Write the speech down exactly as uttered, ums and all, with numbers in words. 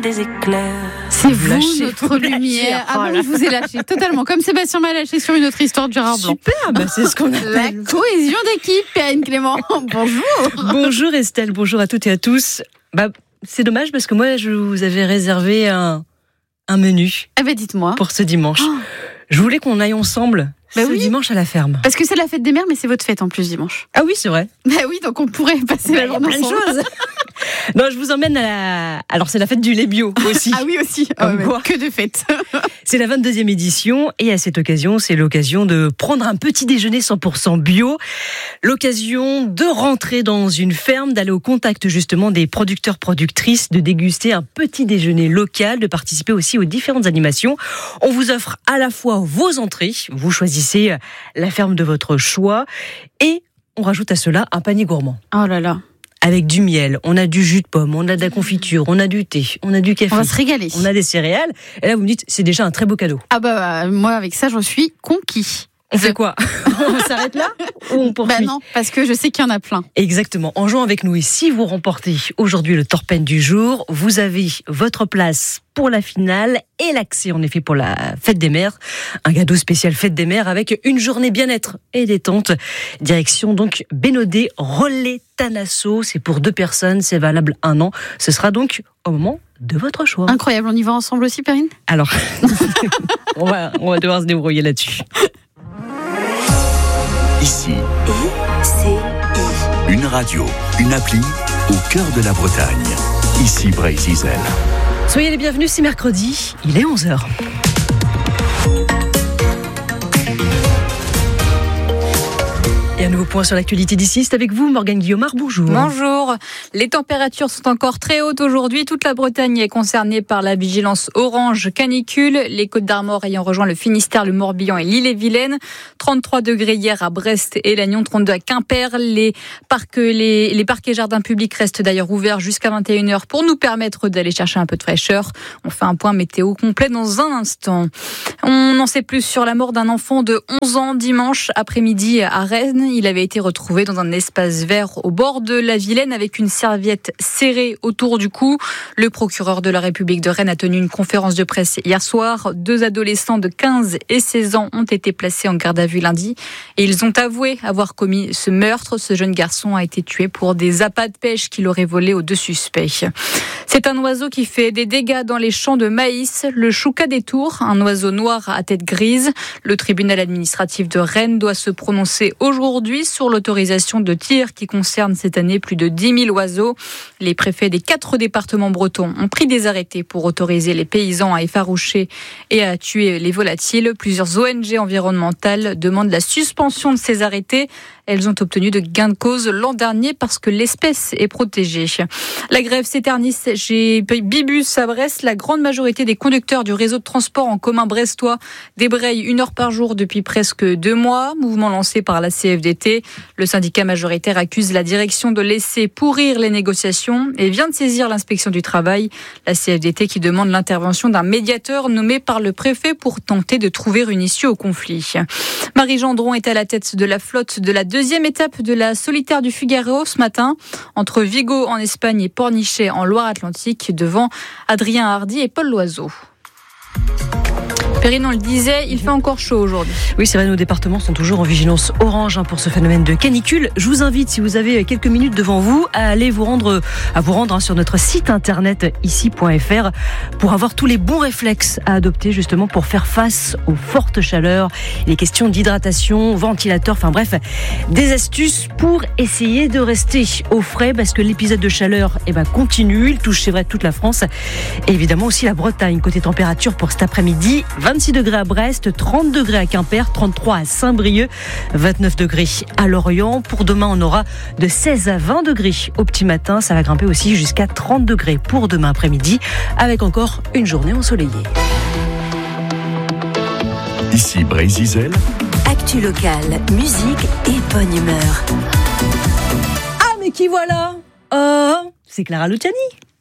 des éclairs. C'est vous, lâché, notre vous lumière. lâché, Ah voilà. bon, je vous ai lâché totalement, comme Sébastien m'a lâché sur une autre histoire du Gérard Blanc. Super, bah c'est ce qu'on La appelle. cohésion d'équipe, Perrine Clément. Bonjour. Bonjour Estelle, bonjour à toutes et à tous. Bah, c'est dommage parce que moi, je vous avais réservé un, un menu Ah bah dites-moi. pour ce dimanche. Oh. Je voulais qu'on aille ensemble Bah ce oui. dimanche à la ferme. Parce que c'est la fête des mères, mais c'est votre fête en plus dimanche. Ah oui, c'est vrai. Bah oui, donc on pourrait passer la journée Plein de ensemble. choses. Non, je vous emmène à la... Alors, c'est la fête du lait bio aussi. Ah oui aussi. Comme Ah ouais, quoi. que de fêtes. C'est la vingt-deuxième édition et à cette occasion, c'est l'occasion de prendre un petit déjeuner cent pour cent bio. L'occasion de rentrer dans une ferme, d'aller au contact justement des producteurs, productrices, de déguster un petit déjeuner local, de participer aussi aux différentes animations. On vous offre à la fois vos entrées, vous choisissez la ferme de votre choix et on rajoute à cela un panier gourmand. Oh là là. Avec du miel, on a du jus de pomme, on a de la confiture, on a du thé, on a du café, On va se régaler. on a des céréales. Et là, vous me dites, c'est déjà un très beau cadeau. Ah bah, bah moi avec ça, j'en suis conquis. On fait quoi? On s'arrête là ou on poursuit? Bah non, parce que je sais qu'il y en a plein. Exactement. En jouant avec nous, et si vous remportez aujourd'hui le Torpen du jour, vous avez votre place pour la finale et l'accès en effet pour la fête des mères. Un cadeau spécial fête des mères avec une journée bien-être et détente. Direction donc Bénodet, Relais, Tanasso. C'est pour deux personnes, c'est valable un an. Ce sera donc au moment de votre choix. Incroyable, on y va ensemble aussi, Perrine? Alors, on va, on va devoir se débrouiller là-dessus. Ici, I C I. une radio, une appli au cœur de la Bretagne. Ici Brésil. Soyez les bienvenus, c'est mercredi, il est onze heures. Et un nouveau point sur l'actualité d'ici, c'est avec vous, Morgane Guillaumard, bonjour. Bonjour. Les températures sont encore très hautes aujourd'hui. Toute la Bretagne est concernée par la vigilance orange canicule. Les Côtes d'Armor ayant rejoint le Finistère, le Morbihan et l'Ille-et-Vilaine. trente-trois degrés hier à Brest et Lannion, trente-deux à Quimper. Les parcs, les, les parcs et jardins publics restent d'ailleurs ouverts jusqu'à vingt et une heures pour nous permettre d'aller chercher un peu de fraîcheur. On fait un point météo complet dans un instant. On en sait plus sur la mort d'un enfant de onze ans dimanche après-midi à Rennes. Il avait été retrouvé dans un espace vert au bord de la Vilaine avec une serviette serrée autour du cou. Le procureur de la République de Rennes a tenu une conférence de presse hier soir. Deux adolescents de quinze et seize ans ont été placés en garde à vue lundi et ils ont avoué avoir commis ce meurtre. Ce jeune garçon a été tué pour des appâts de pêche qu'il aurait volés aux deux suspects. C'est un oiseau qui fait des dégâts dans les champs de maïs, le chouca des Tours, un oiseau noir à tête grise. Le tribunal administratif de Rennes doit se prononcer aujourd'hui sur l'autorisation de tir qui concerne cette année plus de dix mille oiseaux. Les préfets des quatre départements bretons ont pris des arrêtés pour autoriser les paysans à effaroucher et à tuer les volatiles. Plusieurs O N G environnementales demandent la suspension de ces arrêtés. Elles ont obtenu de gains de cause l'an dernier parce que l'espèce est protégée. La grève s'éternise chez Bibus à Brest. La grande majorité des conducteurs du réseau de transport en commun brestois débrayent une heure par jour depuis presque deux mois. Mouvement lancé par la C F D T. Le syndicat majoritaire accuse la direction de laisser pourrir les négociations et vient de saisir l'inspection du travail. La C F D T qui demande l'intervention d'un médiateur nommé par le préfet pour tenter de trouver une issue au conflit. Marie Gendron est à la tête de la flotte de la deuxième étape de la solitaire du Figaro ce matin, entre Vigo en Espagne et Pornichet en Loire-Atlantique, devant Adrien Hardy et Paul Loiseau. Perrine, on le disait, il fait encore chaud aujourd'hui. Oui, c'est vrai, nos départements sont toujours en vigilance orange hein, pour ce phénomène de canicule. Je vous invite, si vous avez quelques minutes devant vous, à aller vous rendre, à vous rendre hein, sur notre site internet ici point f r pour avoir tous les bons réflexes à adopter justement pour faire face aux fortes chaleurs, les questions d'hydratation, ventilateur, enfin bref, des astuces pour essayer de rester au frais parce que l'épisode de chaleur eh ben, continue, il touche c'est vrai toute la France et évidemment aussi la Bretagne. Côté température pour cet après-midi, vingt-six degrés à Brest, trente degrés à Quimper, trente-trois à Saint-Brieuc, vingt-neuf degrés à Lorient. Pour demain, on aura de seize à vingt degrés au petit matin. Ça va grimper aussi jusqu'à trente degrés pour demain après-midi, avec encore une journée ensoleillée. Ici Brésil. Actu locale, musique et bonne humeur. Ah, mais qui voilà? Oh, c'est Clara Luciani.